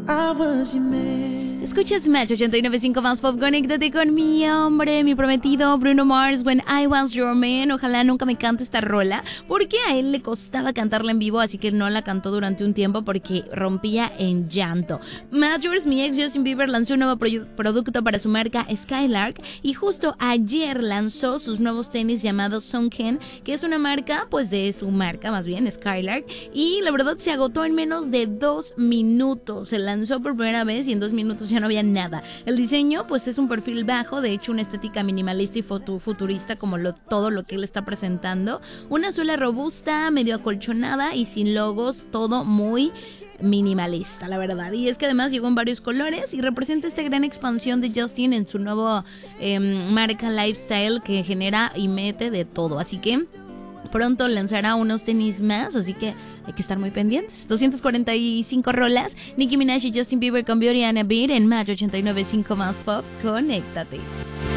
Escuchas Match 89.5 más pop. Conéctate con mi hombre, mi prometido Bruno Mars, When I Was Your Man. Ojalá nunca me cante esta rola, porque a él le costaba cantarla en vivo, así que no la cantó durante un tiempo porque rompía en llanto. Majors, mi ex Justin Bieber, lanzó un nuevo producto para su marca Skylark, y justo ayer lanzó sus nuevos tenis llamados Sunken, que es una marca, pues de su marca más bien, Skylark, y la verdad se agotó en menos de 2 minutos. Se lanzó por primera vez y en 2 minutos ya no había nada. El diseño pues es un perfil bajo, de hecho una estética minimalista y futurista como todo lo que él está presentando. Una suela robusta, medio acolchonada y sin logos, todo muy minimalista, la verdad. Y es que además llegó en varios colores y representa esta gran expansión de Justin en su nuevo marca lifestyle, que genera y mete de todo. Así que pronto lanzará unos tenis más, así que hay que estar muy pendientes. 245 rolas, Nicki Minaj y Justin Bieber con Beauty and a Beat en Match 89.5 más pop. Conéctate.